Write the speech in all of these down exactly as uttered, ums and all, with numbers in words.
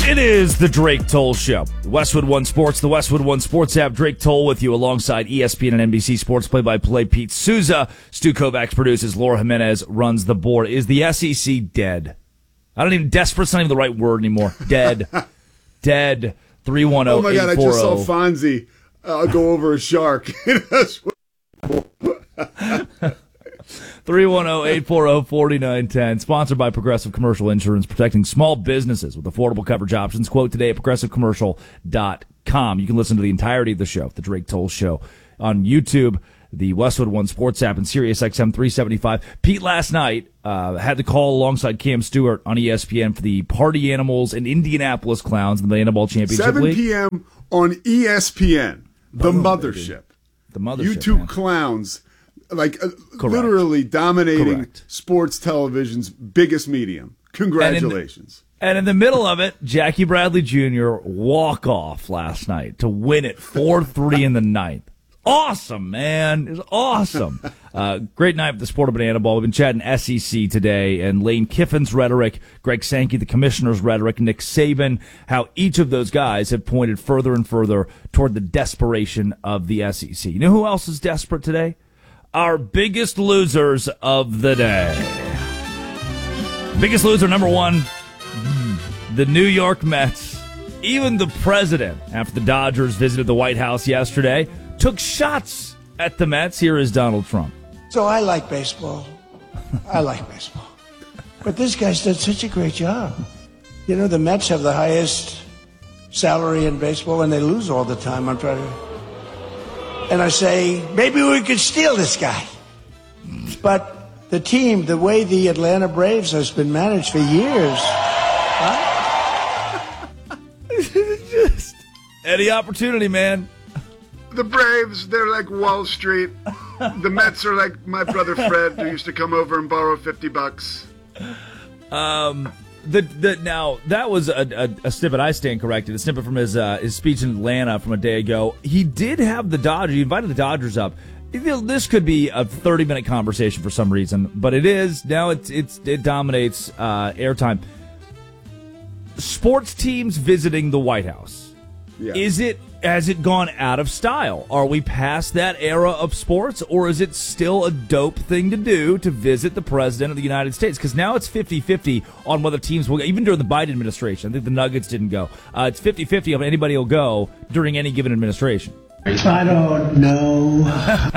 It is the Drake Toll Show. Westwood One Sports, the Westwood One Sports app. Drake Toll with you alongside E S P N and N B C Sports play-by-play Pete Souza. Stu Kovacs produces. Laura Jimenez runs the board. Is the S E C dead? I don't even, desperate's not even the right word anymore. Dead. Dead. three one zero, Oh my God, I just saw Fonzie uh, go over a shark. three one zero, eight four zero, four nine one zero. Sponsored by Progressive Commercial Insurance, protecting small businesses with affordable coverage options. Quote today at progressive commercial dot com. You can listen to the entirety of the show, the Drake Toll Show, on YouTube, the Westwood One Sports app, and Sirius X M three seventy-five. Pete last night uh, had the call alongside Cam Stewart on E S P N for the Party Animals and Indianapolis Clowns in the Banana Ball Championship seven League. seven p.m. on E S P N, the Boom, mothership. baby. The mothership, You two man. clowns, like uh, Correct. literally dominating Correct. sports television's biggest medium. Congratulations. And in, and in the middle of it, Jackie Bradley Junior walk off last night to win it four three in the ninth. Awesome, man. It was awesome. Uh, great night for the sport of banana ball. We've been chatting S E C today, and Lane Kiffin's rhetoric, Greg Sankey, the commissioner's rhetoric, Nick Saban, how each of those guys have pointed further and further toward the desperation of the S E C. You know who else is desperate today? Our biggest losers of the day. Biggest loser number one, the New York Mets. Even the president, after the Dodgers visited the White House yesterday, took shots at the Mets. Here is Donald Trump. So I like baseball. I like baseball. But this guy's done such a great job. You know, the Mets have the highest salary in baseball, and they lose all the time. I'm trying to... And I say, maybe we could steal this guy. But the team, the way the Atlanta Braves has been managed for years... Huh? Just any opportunity, man. The Braves, they're like Wall Street. The Mets are like my brother Fred, who used to come over and borrow fifty bucks. Um, the the now that was a, a, a snippet. I stand corrected. A snippet from his uh, his speech in Atlanta from a day ago. He did have the Dodgers. He invited the Dodgers up. This could be a thirty minute conversation for some reason, but it is now. It's it's it dominates uh, airtime. Sports teams visiting the White House. Yeah. Is it? Has it gone out of style? Are we past that era of sports, or is it still a dope thing to do to visit the President of the United States? Because now it's fifty-fifty on whether teams will go. Even during the Biden administration, I think the Nuggets didn't go. Uh, it's fifty-fifty on anybody will go during any given administration. I don't know.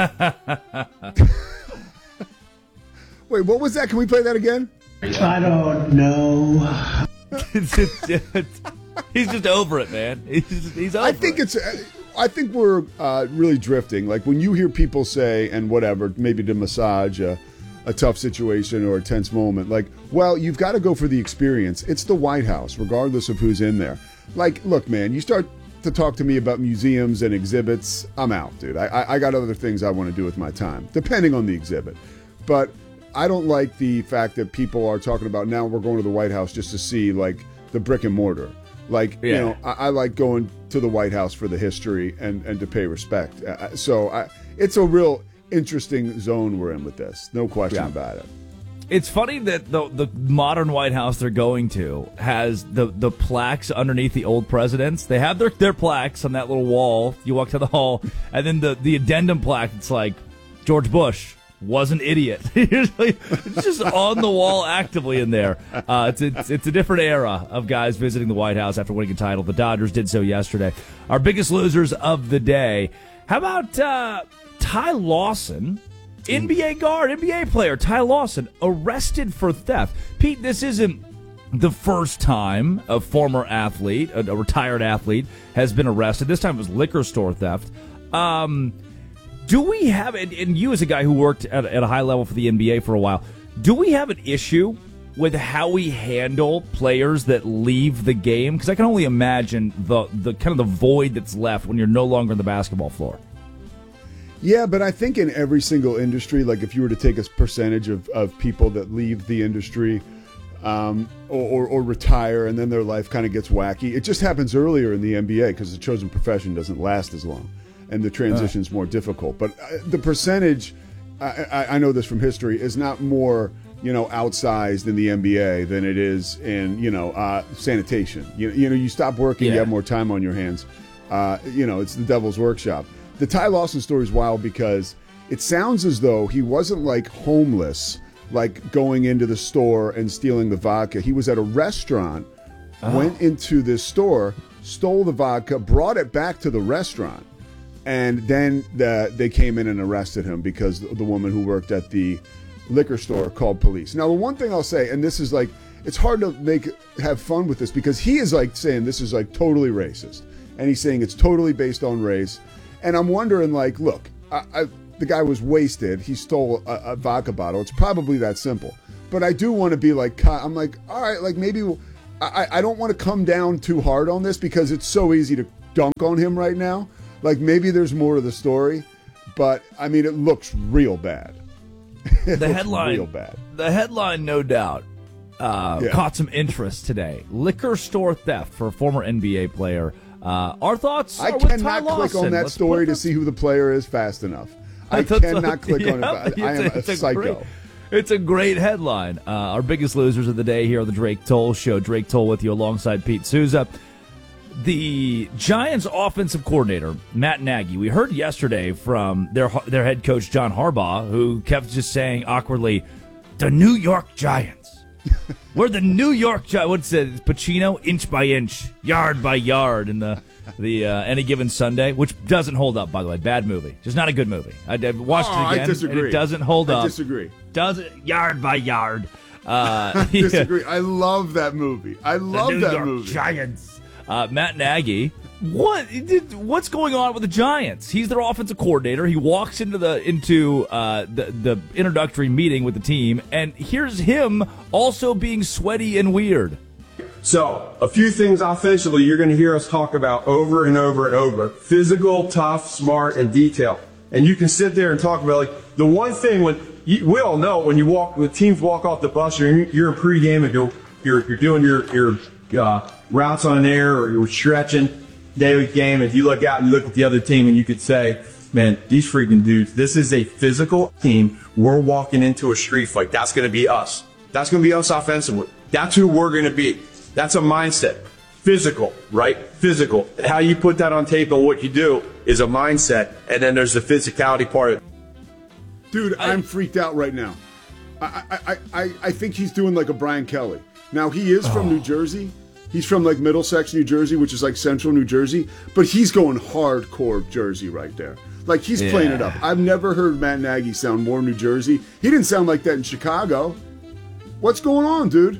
Wait, what was that? Can we play that again? I don't know. it's, it's, it's, he's just over it, man. He's, just, he's over I think it. it's. I think we're uh, really drifting. Like when you hear people say, and whatever, maybe to massage a, a tough situation or a tense moment, like, well, you've got to go for the experience. It's the White House, regardless of who's in there. Like, look, man, you start to talk to me about museums and exhibits, I'm out, dude. I, I, I got other things I want to do with my time, depending on the exhibit. But I don't like the fact that people are talking about now we're going to the White House just to see, like, the brick and mortar. Like, yeah. you know, I, I like going to the White House for the history and, and to pay respect. Uh, so I, it's a real interesting zone we're in with this. No question yeah. about it. It's funny that the the modern White House they're going to has the, the plaques underneath the old presidents. They have their, their plaques on that little wall. You walk to the hall, and then the, the addendum plaque, it's like, George Bush was an idiot. It's just on the wall actively in there. Uh, it's, it's it's a different era of guys visiting the White House after winning a title. The Dodgers did so yesterday. Our biggest losers of the day. How about uh, Ty Lawson, N B A guard, N B A player Ty Lawson, arrested for theft? Pete, this isn't the first time a former athlete, a, a retired athlete, has been arrested. This time it was liquor store theft. Um... Do we have, and you as a guy who worked at, at a high level for the N B A for a while, do we have an issue with how we handle players that leave the game? Because I can only imagine the, the kind of the void that's left when you're no longer on the basketball floor. Yeah, but I think in every single industry, like if you were to take a percentage of, of people that leave the industry um, or, or, or retire and then their life kind of gets wacky, it just happens earlier in the N B A because the chosen profession doesn't last as long. And the transition is more difficult. But uh, the percentage, I, I, I know this from history, is not more you know, outsized in the N B A than it is in, you know, uh, sanitation. You, you know, you stop working, Yeah. you have more time on your hands. Uh, you know, it's the devil's workshop. The Ty Lawson story is wild because it sounds as though he wasn't like homeless, like going into the store and stealing the vodka. He was at a restaurant, Oh. went into this store, stole the vodka, brought it back to the restaurant. And then the, they came in and arrested him because the, the woman who worked at the liquor store called police. Now, the one thing I'll say, and this is like, it's hard to make have fun with this because he is like saying this is like totally racist. And he's saying it's totally based on race. And I'm wondering, like, look, I, I, the guy was wasted. He stole a, a vodka bottle. It's probably that simple. But I do want to be like, I'm like, all right, like maybe I, I don't want to come down too hard on this because it's so easy to dunk on him right now. Like maybe there's more to the story, but I mean, it looks real bad. It The looks headline, real bad. the headline, no doubt, uh, Yeah. caught some interest today. Liquor store theft for a former N B A player. Uh, our thoughts I are with Ty cannot click Lawson. on that Let's story put to this- see who the player is fast enough. I That's cannot what- click on yeah, it. I am a it's psycho. Great, it's a great headline. Uh, our biggest losers of the day here on the Drake Toll Show. Drake Toll with you alongside Pete Souza. The Giants offensive coordinator, Matt Nagy, we heard yesterday from their their head coach, John Harbaugh, who kept just saying awkwardly, the New York Giants. We're the New York Giants. What's it? Pacino, inch by inch, yard by yard in the the uh, Any Given Sunday, which doesn't hold up, by the way. Bad movie. Just not a good movie. I, I watched Oh, it I again. disagree. And it doesn't hold I up. disagree. Doesn't yard by yard. Uh, Disagree. I love that movie. I the love New that York movie. Giants. Uh, Matt Nagy, what did, what's going on with the Giants? He's their offensive coordinator. He walks into the into uh, the the introductory meeting with the team, and here's him also being sweaty and weird. So, a few things offensively you're going to hear us talk about over and over and over. Physical, tough, smart, and detailed. And you can sit there and talk about, like, the one thing when, you, we all know when you walk, when teams walk off the bus, you're, you're in pregame and you're, you're, you're doing your, your uh, routes on air or you're stretching daily game, and you look out and you look at the other team and you could say, man, these freaking dudes, this is a physical team. We're walking into a street fight. That's going to be us. That's going to be us offensively. That's who we're going to be. That's a mindset. Physical, right? Physical. How you put that on tape and what you do is a mindset, and then there's the physicality part of it. Dude, I'm freaked out right now. I, I, I, I think he's doing like a Brian Kelly. Now, he is from New Jersey. He's from like Middlesex, New Jersey, which is like central New Jersey. But he's going hardcore Jersey right there. Like, he's Yeah. playing it up. I've never heard Matt Nagy sound more New Jersey. He didn't sound like that in Chicago. What's going on, dude?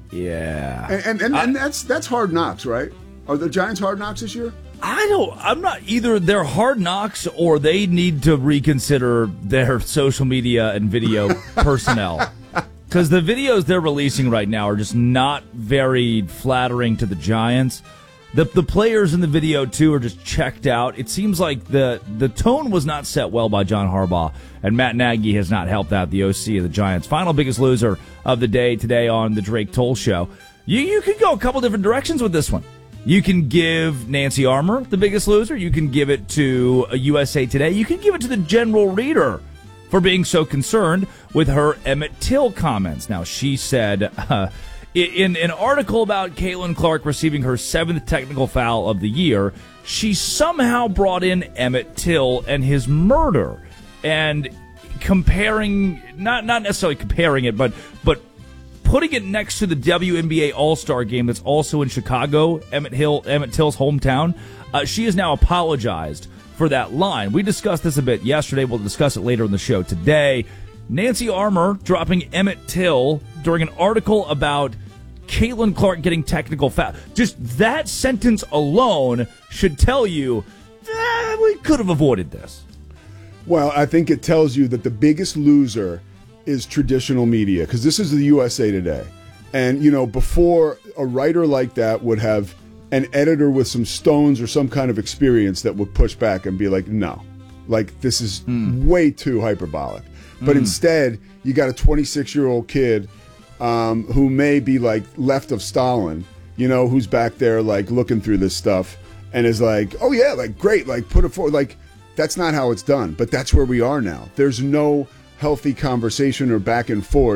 Yeah. And and, and, and that's that's Hard Knocks, right? Are the Giants Hard Knocks this year? I don't. I'm not either. They're Hard Knocks, or they need to reconsider their social media and video personnel. Because the videos they're releasing right now are just not very flattering to the Giants. The the players in the video too are just checked out. It seems like the the tone was not set well by John Harbaugh, and Matt Nagy has not helped out the O C of the Giants. Final biggest loser of the day today on the Drake Toll Show. You you could go a couple different directions with this one. You can give Nancy Armour the biggest loser. You can give it to U S A Today. You can give it to the general reader for being so concerned with her Emmett Till comments. Now, she said uh, in an article about Caitlin Clark receiving her seventh technical foul of the year, she somehow brought in Emmett Till and his murder, and comparing, not not necessarily comparing it, but but putting it next to the W N B A All-Star game that's also in Chicago, Emmett Hill, Emmett Till's hometown. Uh, she has now apologized for that line. We discussed this a bit yesterday. We'll discuss it later in the show today. Nancy Armour dropping Emmett Till during an article about Caitlin Clark getting technical foul. Just that sentence alone should tell you eh, we could have avoided this. Well, I think it tells you that the biggest loser is traditional media, because this is the U S A Today. And, you know, before, a writer like that would have an editor with some stones or some kind of experience that would push back and be like, no, like, this is mm. way too hyperbolic. But mm. instead, you got a twenty-six-year-old kid um, who may be, like, left of Stalin, you know, who's back there, like, looking through this stuff and is like, oh, yeah, like, great, like, put it forward. Like, that's not how it's done, but that's where we are now. There's no healthy conversation or back and forth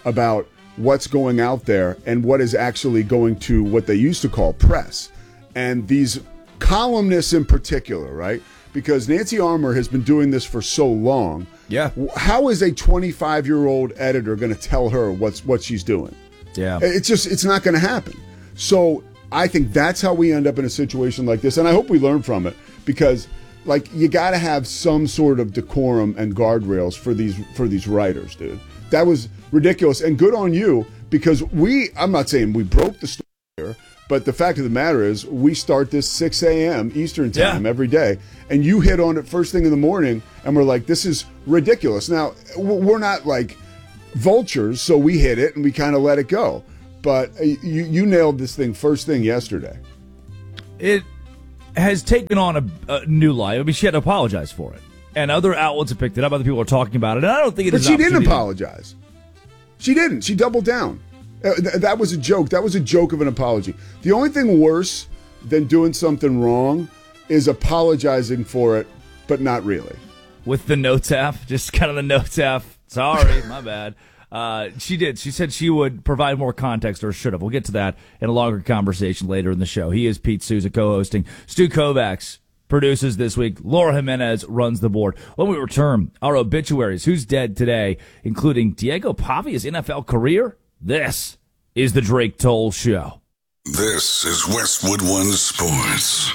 about what's going out there and what is actually going to what they used to call press. And these columnists in particular, right? Because Nancy Armour has been doing this for so long. Yeah. How is a twenty-five-year-old editor going to tell her what's what she's doing? Yeah. It's just, it's not going to happen. So I think that's how we end up in a situation like this. And I hope we learn from it, because like you got to have some sort of decorum and guardrails for these for these writers, dude. That was ridiculous, and good on you, because we, I'm not saying we broke the story here, but the fact of the matter is we start this six a.m. Eastern time yeah. every day, and you hit on it first thing in the morning, and we're like, this is ridiculous. Now, we're not like vultures, so we hit it and we kind of let it go. But you, you nailed this thing first thing yesterday. It has taken on a, a new life. I mean, she had to apologize for it. And other outlets have picked it up. Other people are talking about it. And I don't think it but is. But she didn't apologize. She didn't. She doubled down. Uh, th- that was a joke. That was a joke of an apology. The only thing worse than doing something wrong is apologizing for it, but not really. With the notes app, just kind of the notes app. Sorry, my bad. Uh, she did. She said she would provide more context, or should have. We'll get to that in a longer conversation later in the show. He is Pete Souza co-hosting. Stu Kovacs produces this week. Laura Jimenez runs the board. When we return, our obituaries. Who's dead today, including Diego Pavia's N F L career? This is the Drake Toll Show. This is Westwood One Sports.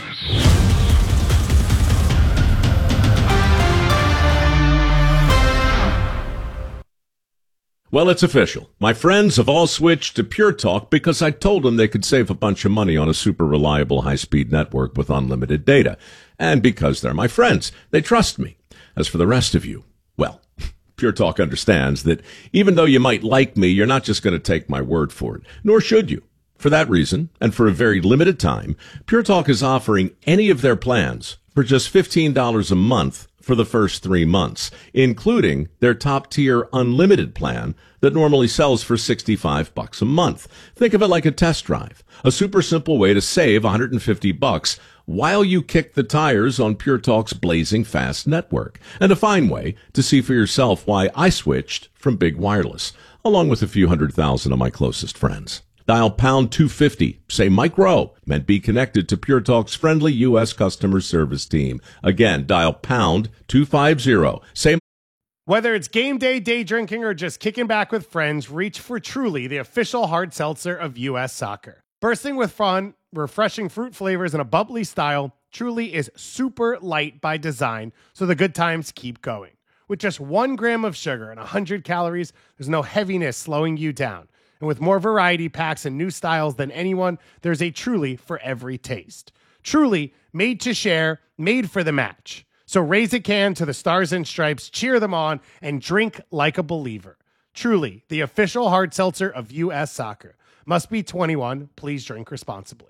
Well, it's official. My friends have all switched to Pure Talk because I told them they could save a bunch of money on a super reliable high-speed network with unlimited data. And because they're my friends, they trust me. As for the rest of you, well, Pure Talk understands that even though you might like me, you're not just going to take my word for it, nor should you. For that reason, and for a very limited time, Pure Talk is offering any of their plans for just fifteen dollars a month for the first three months, including their top-tier unlimited plan that normally sells for sixty-five bucks a month. Think of it like a test drive, a super simple way to save one hundred fifty bucks while you kick the tires on Pure Talk's blazing fast network, and a fine way to see for yourself why I switched from Big Wireless, along with a few hundred thousand of my closest friends. Dial pound two fifty, say Mike Rowe, and be connected to Pure Talk's friendly U S customer service team. Again, dial pound two fifty, say. Whether it's game day, day drinking, or just kicking back with friends, reach for Truly, the official hard seltzer of U S Soccer. Bursting with fun, refreshing fruit flavors, and a bubbly style, Truly is super light by design, so the good times keep going. With just one gram of sugar and one hundred calories, there's no heaviness slowing you down. And with more variety packs and new styles than anyone, there's a Truly for every taste. Truly, made to share, made for the match. So raise a can to the Stars and Stripes, cheer them on, and drink like a believer. Truly, the official hard seltzer of U S Soccer. Must be twenty-one. Please drink responsibly.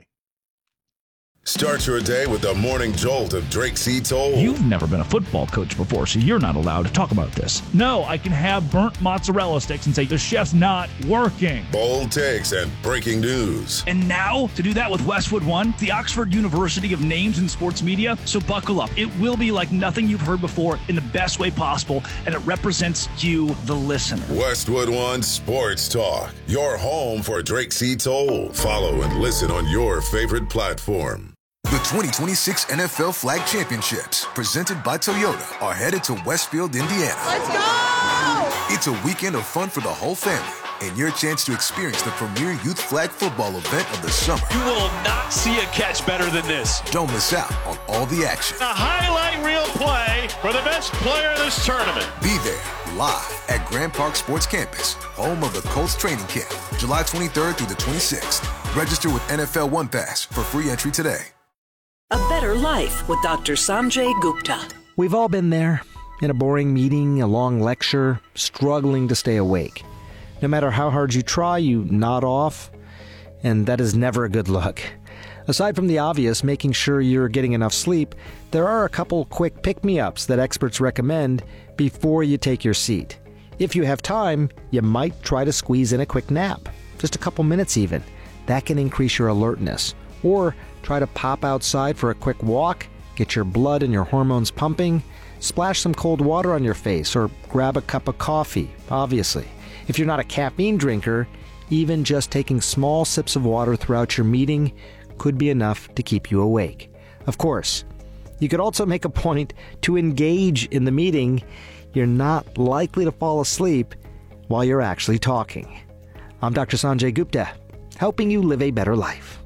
Start your day with the morning jolt of Drake C. Toll. You've never been a football coach before, so you're not allowed to talk about this. No, I can have burnt mozzarella sticks and say the chef's not working. Bold takes and breaking news. And now, to do that with Westwood One, the Oxford University of names in sports media. So buckle up. It will be like nothing you've heard before in the best way possible, and it represents you, the listener. Westwood One Sports Talk, your home for Drake C. Toll. Follow and listen on your favorite platform. The twenty twenty-six N F L Flag Championships, presented by Toyota, are headed to Westfield, Indiana. Let's go! It's a weekend of fun for the whole family, and your chance to experience the premier youth flag football event of the summer. You will not see a catch better than this. Don't miss out on all the action. A highlight reel play for the best player of this tournament. Be there, live at Grand Park Sports Campus, home of the Colts training camp, July twenty-third through the twenty-sixth. Register with N F L One Pass for free entry today. A better life with Doctor Sanjay Gupta. We've all been there, in a boring meeting, a long lecture, struggling to stay awake. No matter how hard you try, you nod off, and that is never a good look. Aside from the obvious, making sure you're getting enough sleep, there are a couple quick pick-me-ups that experts recommend before you take your seat. If you have time, you might try to squeeze in a quick nap, just a couple minutes even. That can increase your alertness. Or try to pop outside for a quick walk, get your blood and your hormones pumping, splash some cold water on your face, or grab a cup of coffee, obviously. If you're not a caffeine drinker, even just taking small sips of water throughout your meeting could be enough to keep you awake. Of course, you could also make a point to engage in the meeting. You're not likely to fall asleep while you're actually talking. I'm Doctor Sanjay Gupta, helping you live a better life.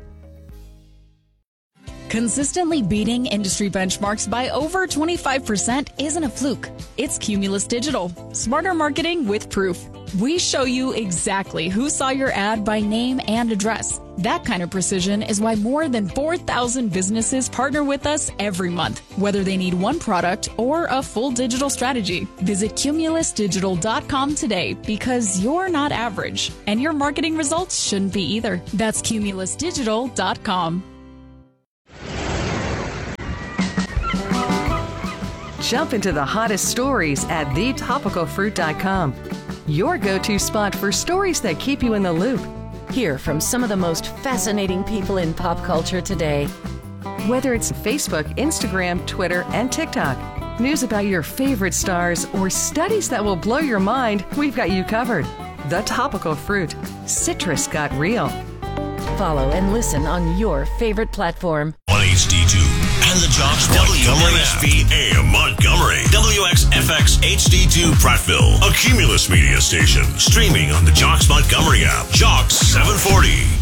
Consistently beating industry benchmarks by over twenty-five percent isn't a fluke. It's Cumulus Digital. Smarter marketing with proof. We show you exactly who saw your ad by name and address. That kind of precision is why more than four thousand businesses partner with us every month, whether they need one product or a full digital strategy. Visit cumulus digital dot com today, because you're not average, and your marketing results shouldn't be either. That's cumulus digital dot com. Jump into the hottest stories at the topical fruit dot com. Your go-to spot for stories that keep you in the loop. Hear from some of the most fascinating people in pop culture today. Whether it's Facebook, Instagram, Twitter, and TikTok, news about your favorite stars, or studies that will blow your mind, we've got you covered. The Topical Fruit. Citrus got real. Follow and listen on your favorite platform. On H D two and the Jocks Montgomery W S B A M Montgomery, W X F X H D two Prattville, a Cumulus Media station, streaming on the Jocks Montgomery app. Jocks seven forty.